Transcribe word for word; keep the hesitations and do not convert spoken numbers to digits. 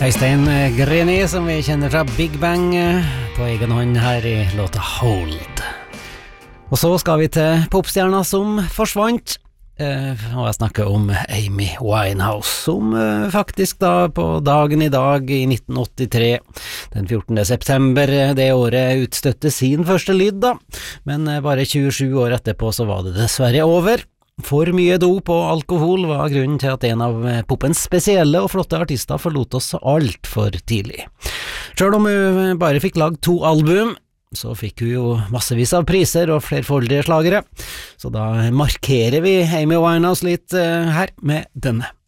Øystein Greni, som vi kjenner fra Big Bang, på egen hånd her i låta Hold. Og så skal vi til popstjerna som forsvant, eh, og jeg snakker om Amy Winehouse, som eh, faktisk da på dagen i dag i nitten åttitre, den fjortende september det året, utstøtte sin første lyd da, men eh, bare tjuesju år etterpå så var det dessverre over. For mye dop og alkohol var grunnen til at en av popens spesielle og flotte artister forlot oss alt for tidlig. Selv om hun bare fikk lagd to album, så fikk hun jo massevis av priser og flerfoldige slagere, så da markerer vi Amy Winehouse litt her med denne.